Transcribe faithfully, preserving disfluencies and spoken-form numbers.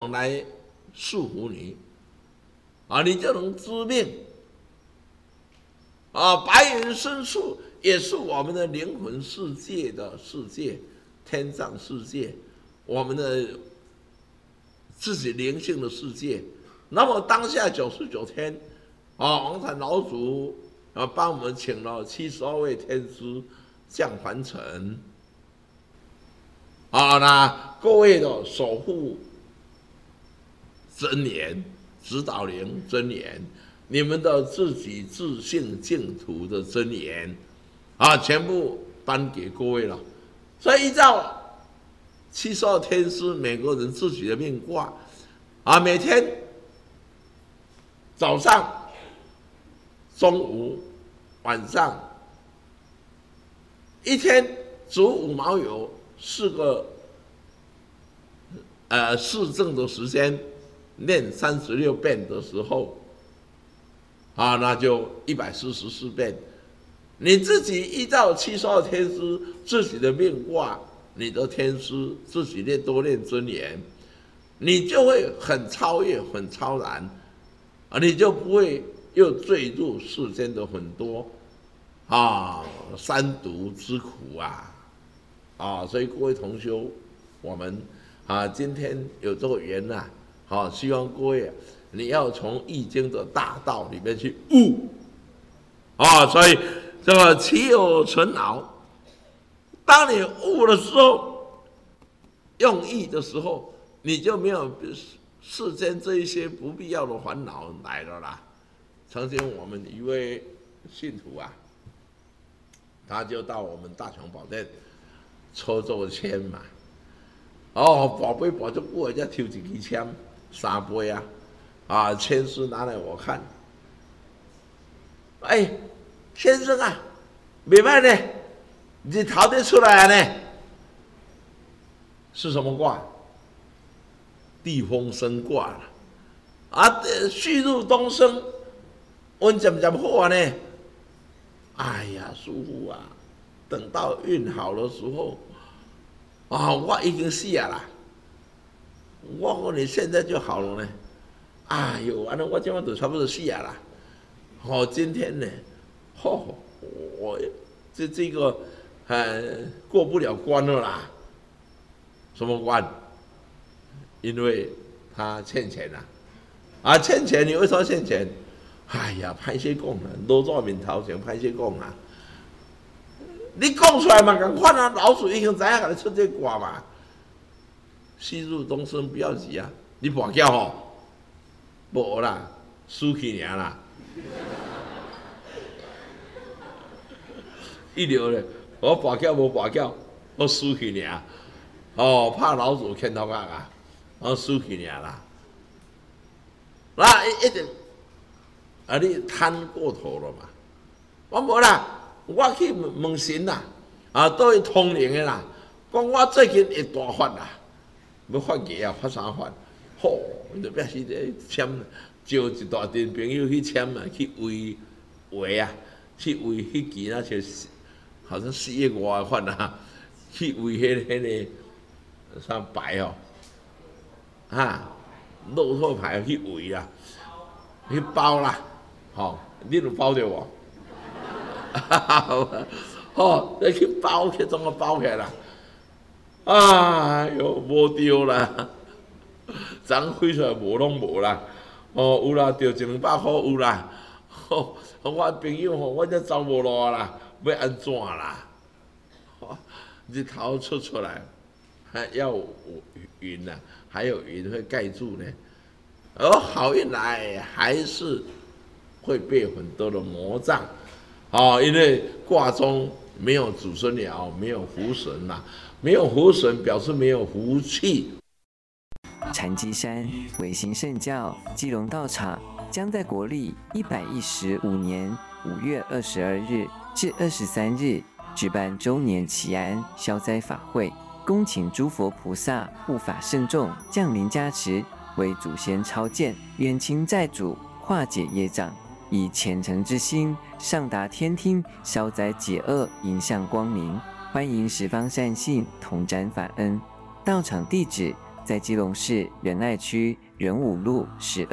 王来束缚你，啊，你就能知命。啊，白云深处也是我们的灵魂世界的世界，天上世界，我们的自己灵性的世界。那么当下九十九天，啊，王禅老祖啊帮我们请了七十二位天师降凡尘，啊，那各位的守护真言、指导灵真言，你们的自己自性净土的真言，啊，全部颁给各位了。所以依照七十二天师每个人自己的命卦，啊，每天早上、中午、晚上，一天煮五毛油，四个呃四正的时间，念三十六遍的时候，啊，那就一百四十四遍。你自己依照七十二天师自己的命卦，你的天师自己念多念真言，你就会很超越、很超然，啊，你就不会又坠入世间的很多啊三毒之苦啊啊！所以各位同修，我们啊今天有这个缘呐，好、啊，希望各位你要从易经的大道里面去悟啊，所以这个岂有存脑？当你悟的时候，用意的时候，你就没有世间这一些不必要的烦恼来了啦。曾经我们一位信徒啊，他就到我们大雄宝殿抽这个签嘛，哦，宝贝宝就过人家抽几支签，三杯啊，啊，签书拿来我看，哎，先生啊，没办呢，你逃得出来呢？是什么卦？地风生卦了，啊，旭入东升，运渐渐好呢。哎呀，师父啊，等到运好的时候，啊，我已经死啊啦，我说你现在就好了呢。哎呦，安尼我今晚就差不多死啊啦。好、哦，今天呢，哦，我这这个呃过不了关了啦。什么关？因为他欠钱啊，啊，欠钱，你为什么欠钱？哎呀，歹势讲啦，落在面头前歹势讲啊。你讲出来嘛，共款啊，老鼠已经知影甲你出这卦嘛。旭入东升，不要急啊，你跋筊吼，无啦，输去尔啦。一流咧，我跋筊无跋筊，我输去尔。哦，怕老鼠牵头壳啊，我输去尔啦。那一一定。啊！你贪过头了嘛？我无啦，我去问神啦，啊，倒去通灵的啦，讲我最近会大发啦，要发芽啊，发啥发？吼，就表示咧签，招一大群朋友去签啊，去为为啊，去为迄期那像好像四月外发啊，去为迄迄个啥牌哦，哈，骆驼牌去为啊，去包啦。好、哦，你有包着我，好，你去包去，怎么包起来啦？哎哟，无着啦，昨开出来无拢无啦，哦，有啦，着一两百块有啦，哦，我朋友吼，我才走无路啦，要安怎啦？哦，日头出出来，还要有云呐、啊，还有云会盖住呢，而好运来还是。会被很多的魔障，啊，因为卦中没有祖孙爻，没有福神呐、啊，没有福神表示没有福气。 禅机山维新圣教基隆道场将在国历一百一十五年五月二十二日至二十三日举办周年祈安消灾法会，恭请诸佛菩萨护法圣众降临加持，为祖先超荐，远亲债主，化解业障。以虔诚之心上达天听，消灾解厄，迎向光明。欢迎十方善信同沾法恩。道场地址在基隆市仁爱区仁武路十